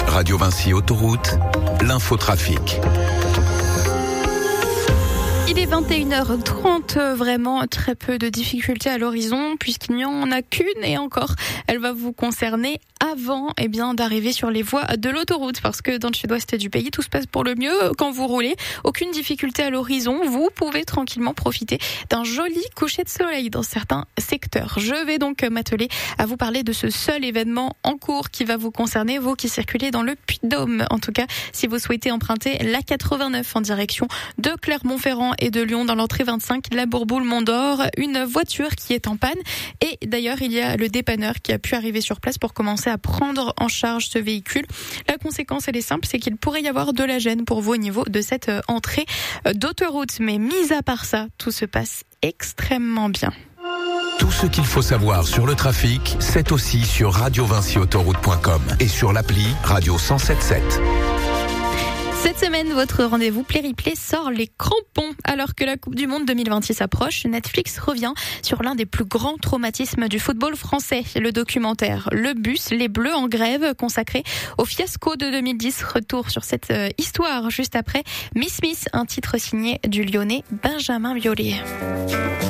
Radio Vinci Autoroute, l'infotrafic. Il est 21h30, vraiment très peu de difficultés à l'horizon puisqu'il n'y en a qu'une et encore, elle va vous concerner avant d'arriver sur les voies de l'autoroute parce que dans le sud-ouest du pays, tout se passe pour le mieux quand vous roulez. Aucune difficulté à l'horizon, vous pouvez tranquillement profiter d'un joli coucher de soleil dans certains secteurs. Je vais donc m'atteler à vous parler de ce seul événement en cours qui va vous concerner, vous qui circulez dans le Puy-de-Dôme. En tout cas, si vous souhaitez emprunter la 89 en direction de Clermont-Ferrand et de Lyon dans l'entrée 25, la Bourboule-Mont-d'Or, une voiture qui est en panne. Et d'ailleurs, il y a le dépanneur qui a pu arriver sur place pour commencer à prendre en charge ce véhicule. La conséquence, elle est simple, c'est qu'il pourrait y avoir de la gêne pour vous au niveau de cette entrée d'autoroute. Mais mis à part ça, tout se passe extrêmement bien. Tout ce qu'il faut savoir sur le trafic, c'est aussi sur radiovinciautoroute.com et sur l'appli Radio 107.7. Cette semaine, votre rendez-vous Play-Replay sort les crampons. Alors que la Coupe du Monde 2026 approche, Netflix revient sur l'un des plus grands traumatismes du football français. Le documentaire Le Bus, les Bleus en grève, consacré au fiasco de 2010. Retour sur cette histoire juste après Miss Miss, un titre signé du Lyonnais Benjamin Biolay.